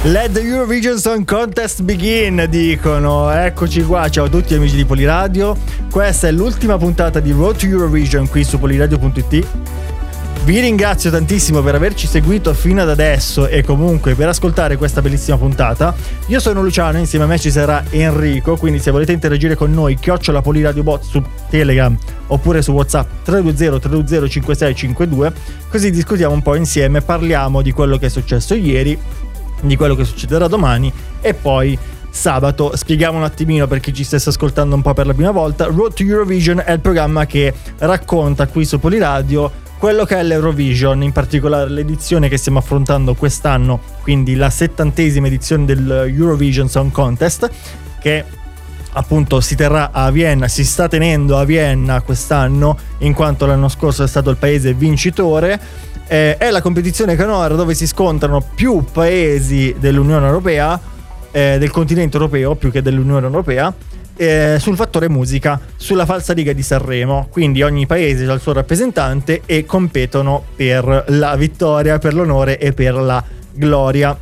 Let the Eurovision Song Contest begin, dicono. Eccoci qua, ciao a tutti amici di Poliradio. Questa è l'ultima puntata di Road to Eurovision qui su poliradio.it. Vi ringrazio tantissimo per averci seguito fino ad adesso e comunque per ascoltare questa bellissima puntata. Io sono Luciano, insieme a me ci sarà Enrico, quindi se volete interagire con noi @PoliradioBot su Telegram oppure su WhatsApp 320-320-5652, così discutiamo un po' insieme, parliamo di quello che è successo ieri, di quello che succederà domani e poi sabato spieghiamo un attimino per chi ci stesse ascoltando un po' per la prima volta. Road to Eurovision è il programma che racconta qui su Poliradio quello che è l'Eurovision, in particolare l'edizione che stiamo affrontando quest'anno, quindi la 70ª edizione del Eurovision Song Contest, che appunto si terrà a Vienna, si sta tenendo a Vienna quest'anno, in quanto l'anno scorso è stato il paese vincitore. È la competizione canora dove si scontrano più paesi dell'Unione Europea, del continente europeo più che dell'Unione Europea, sul fattore musica, sulla falsariga di Sanremo. Quindi ogni paese ha il suo rappresentante e competono per la vittoria, per l'onore e per la gloria.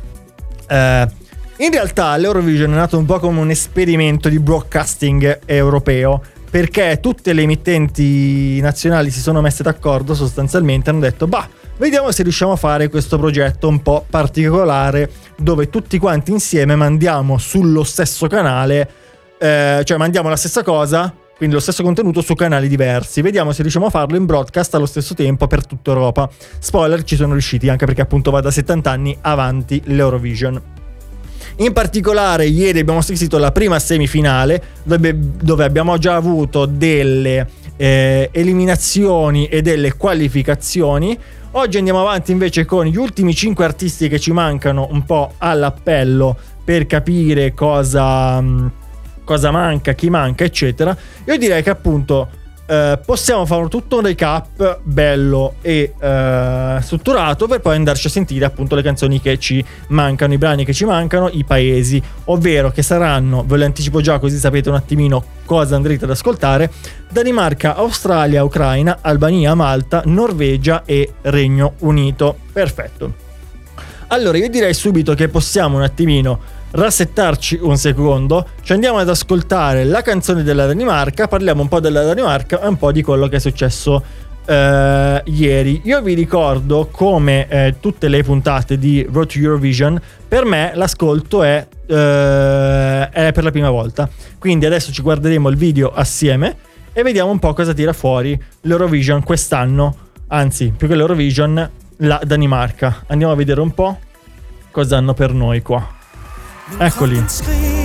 In realtà l'Eurovision è nato un po' come un esperimento di broadcasting europeo, perché tutte le emittenti nazionali si sono messe d'accordo, sostanzialmente hanno detto vediamo se riusciamo a fare questo progetto un po' particolare dove tutti quanti insieme mandiamo sullo stesso canale, cioè mandiamo la stessa cosa, quindi lo stesso contenuto su canali diversi. Vediamo se riusciamo a farlo in broadcast allo stesso tempo per tutta Europa. Spoiler, ci sono riusciti, anche perché appunto va da 70 anni avanti l'Eurovision. In particolare ieri abbiamo assistito alla prima semifinale dove abbiamo già avuto delle eliminazioni e delle qualificazioni. Oggi andiamo avanti invece con gli ultimi 5 artisti che ci mancano un po' all'appello per capire cosa manca, chi manca, eccetera. Io direi che appunto possiamo fare tutto un recap bello e strutturato per poi andarci a sentire appunto le canzoni che ci mancano, i brani che ci mancano, i paesi, ovvero che saranno, ve lo anticipo già così sapete un attimino cosa andrete ad ascoltare: Danimarca, Australia, Ucraina, Albania, Malta, Norvegia e Regno Unito. Perfetto. Allora io direi subito che possiamo un attimino rassettarci un secondo, ci andiamo ad ascoltare la canzone della Danimarca, parliamo un po' della Danimarca e un po' di quello che è successo ieri. Io vi ricordo, come tutte le puntate di Road to Eurovision, per me l'ascolto è per la prima volta, quindi adesso ci guarderemo il video assieme e vediamo un po' cosa tira fuori l'Eurovision quest'anno, anzi più che l'Eurovision la Danimarca. Andiamo a vedere un po' cosa hanno per noi qua. Eccoli.